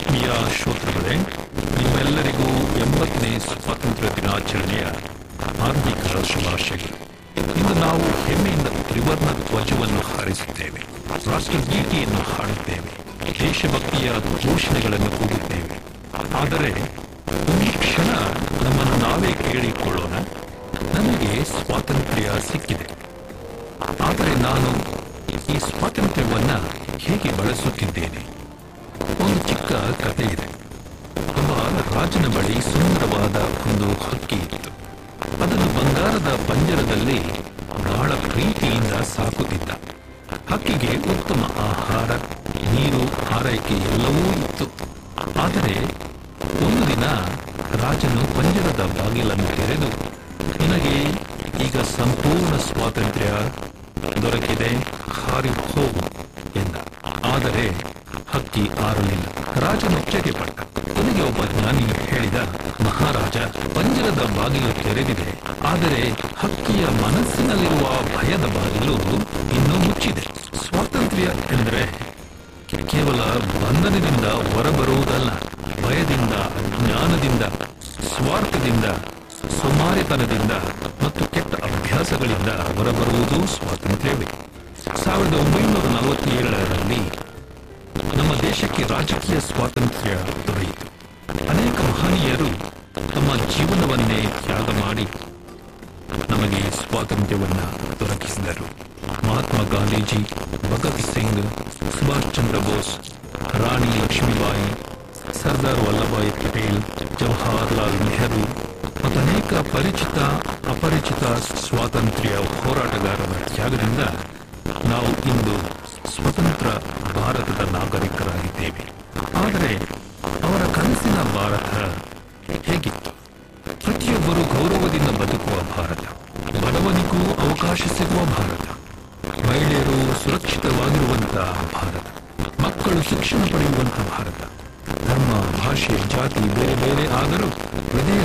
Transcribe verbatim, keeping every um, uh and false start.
ಆತ್ಮೀಯ ಶ್ರೋತೃಗಳೇ, ನಿಮ್ಮೆಲ್ಲರಿಗೂ ಎಂಬತ್ತನೇ ಸ್ವಾತಂತ್ರ್ಯ ದಿನಾಚರಣೆಯ ಹಾರ್ದಿಕ ಶುಭಾಶಯಗಳು. ಇಂದು ನಾವು ಹೆಮ್ಮೆಯಿಂದ ತ್ರಿವರ್ಣ ಧ್ವಜವನ್ನು ಹಾರಿಸುತ್ತೇವೆ, ರಾಷ್ಟ್ರಗೀತೆಯನ್ನು ಹಾಡುತ್ತೇವೆ, ದೇಶಭಕ್ತಿಯ ಘೋಷಣೆಗಳನ್ನು ಕೂಗುತ್ತೇವೆ. ಆದರೆ ಒಂದು ಕ್ಷಣ ನಮ್ಮನ್ನು ನಾವೇ ಕೇಳಿಕೊಳ್ಳೋಣ, ನನಗೆ ಸ್ವಾತಂತ್ರ್ಯ ಸಿಕ್ಕಿದೆ, ಆದರೆ ನಾನು ಈ ಸ್ವಾತಂತ್ರ್ಯವನ್ನ ಹೇಗೆ ಬಳಸುತ್ತಿದ್ದೇನೆ? ಒಂದು ಚಿಕ್ಕ ಕಥೆ ಇದೆ. ಒಬ್ಬ ರಾಜನ ಬಳಿ ಸುಂದರವಾದ ಒಂದು ಹಕ್ಕಿ ಇತ್ತು. ಅದನ್ನು ಬಂಗಾರದ ಪಂಜರದಲ್ಲಿ ಬಹಳ ಪ್ರೀತಿಯಿಂದ ಸಾಕುತ್ತಿದ್ದ. ಹಕ್ಕಿಗೆ ಉತ್ತಮ ಆಹಾರ, ನೀರು, ಆರೈಕೆ ಎಲ್ಲವೂ ಇತ್ತು. ಆದರೆ ಒಂದು ದಿನ ರಾಜನು ಪಂಜರದ ಬಾಗಿಲನ್ನು ತೆರೆದು, ನಿನಗೆ ಈಗ ಸಂಪೂರ್ಣ ಸ್ವಾತಂತ್ರ್ಯ ದೊರಕಿದೆ, ಹಾರಿ ಹೋಗು ಎಂದ. ಆದರೆ ಹಕ್ಕಿ ಹಾರಲಿಲ್ಲ. ರಾಜನು ಎಚ್ಚರಿಕೆಪಟ್ಟ. ಕೊನೆಗೆ ಒಬ್ಬ ಜ್ಞಾನಿ ಹೇಳಿದ, ಮಹಾರಾಜ, ಪಂಜರದ ಬಾಗಿಲು ತೆರೆದಿದೆ, ಆದರೆ ಹಕ್ಕಿಯ ಮನಸ್ಸಿನಲ್ಲಿರುವ ಭಯದ ಬಾಗಿಲು ಇನ್ನೂ ಮುಚ್ಚಿದೆ. ಸ್ವಾತಂತ್ರ್ಯ ಎಂದರೆ ಕೇವಲ ಬಂಧನದಿಂದ ಹೊರಬರುವುದಲ್ಲ, ಭಯದಿಂದ, ಜ್ಞಾನದಿಂದ, ಸ್ವಾರ್ಥದಿಂದ, ಸೋಮಾರಿತನದಿಂದ ಮತ್ತು ಕೆಟ್ಟ ಅಭ್ಯಾಸಗಳಿಂದ ಹೊರಬರುವುದು ಸ್ವಾತಂತ್ರ್ಯವೇ. ಸಾವಿರದ ಒಂಬೈನೂರ ನಲವತ್ತೇಳರಲ್ಲಿ ನಮ್ಮ ದೇಶಕ್ಕೆ ರಾಜಕೀಯ ಸ್ವಾತಂತ್ರ್ಯ ದೊರೆಯಿತು. ಅನೇಕ ಮಹನೀಯರು ತಮ್ಮ ಜೀವನವನ್ನೇ ತ್ಯಾಗ ಮಾಡಿ ನಮಗೆ ಸ್ವಾತಂತ್ರ್ಯವನ್ನ ದೊರಕಿಸಿದರು. ಮಹಾತ್ಮ ಗಾಂಧೀಜಿ, ಭಗತ್ ಸಿಂಗ್, ಸುಭಾಷ್ ಚಂದ್ರ ಬೋಸ್, ರಾಣಿ ಲಕ್ಷ್ಮೀಬಾಯಿ, ಸರ್ದಾರ್ ವಲ್ಲಭಾಯ್ ಪಟೇಲ್, ಜವಾಹರ್ಲಾಲ್ ನೆಹರು ಮತ್ತು ಅನೇಕ ಪರಿಚಿತ ಅಪರಿಚಿತ ಸ್ವಾತಂತ್ರ್ಯ ಹೋರಾಟಗಾರರ ತ್ಯಾಗದಿಂದ ನಾವು ಇಂದು ಸ್ವತಂತ್ರ ಭಾರತದ ನಾಗರಿಕರಾಗಿದ್ದೇವೆ. ಆದರೆ ಅವರ ಕನಸಿನ ಭಾರತ ಹೇಗಿತ್ತು? ಪ್ರತಿಯೊಬ್ಬರು ಗೌರವದಿಂದ ಬದುಕುವ ಭಾರತ, ಬಡವನಿಗೂ ಅವಕಾಶ ಸಿಗುವ ಭಾರತ, ಮಹಿಳೆಯರು ಸುರಕ್ಷಿತವಾಗಿರುವಂತಹ ಭಾರತ, ಮಕ್ಕಳು ಶಿಕ್ಷಣ ಪಡೆಯುವಂತಹ ಭಾರತ, ಧರ್ಮ, ಭಾಷೆ, ಜಾತಿ ಬೇರೆ ಬೇರೆ ಆದರೂ ಹೃದಯ